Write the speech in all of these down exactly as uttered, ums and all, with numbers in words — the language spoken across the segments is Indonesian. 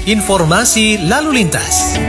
informasi lalu lintas.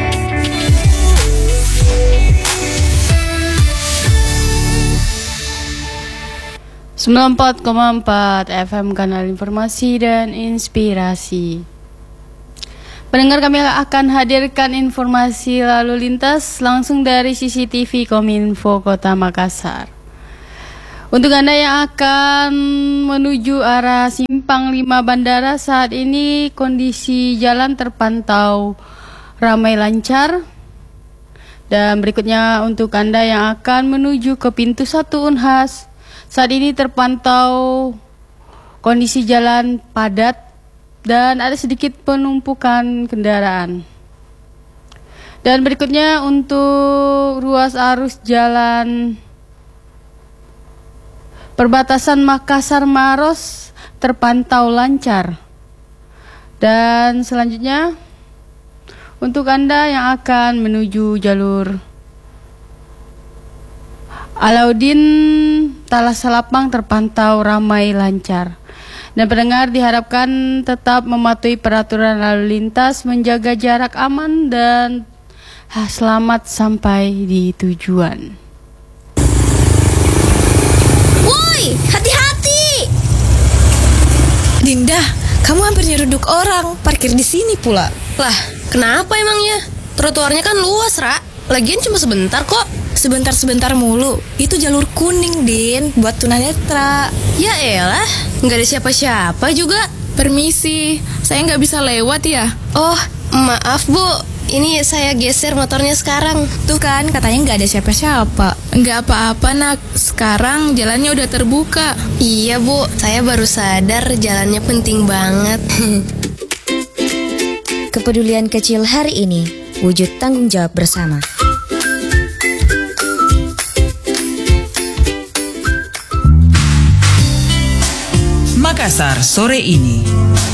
sembilan puluh empat koma empat F M Kanal Informasi dan Inspirasi. Pendengar, kami akan hadirkan informasi lalu lintas langsung dari C C T V Kominfo Kota Makassar. Untuk Anda yang akan menuju arah Simpang lima Bandara, saat ini kondisi jalan terpantau ramai lancar. Dan berikutnya untuk Anda yang akan menuju ke pintu satu Unhas, saat ini terpantau kondisi jalan padat dan ada sedikit penumpukan kendaraan. Dan berikutnya untuk ruas arus jalan perbatasan Makassar Maros terpantau lancar. Dan selanjutnya untuk Anda yang akan menuju jalur Alauddin Talasalapang terpantau ramai lancar. Dan pendengar diharapkan tetap mematuhi peraturan lalu lintas, menjaga jarak aman dan selamat sampai di tujuan. Woi, hati-hati! Dinda, kamu hampir nyeruduk orang, parkir di sini pula. Lah, kenapa emangnya? Trotoarnya kan luas, Ra. Lagian cuma sebentar kok. Sebentar-sebentar mulu. Itu jalur kuning, Din, buat tunanetra. Ya elah, nggak ada siapa-siapa juga. Permisi, saya nggak bisa lewat ya? Oh, maaf Bu, ini saya geser motornya sekarang. Tuh kan, katanya nggak ada siapa-siapa. Nggak apa-apa nak, sekarang jalannya udah terbuka. Iya Bu, saya baru sadar jalannya penting banget. Kepedulian kecil hari ini, wujud tanggung jawab bersama. Makassar sore ini.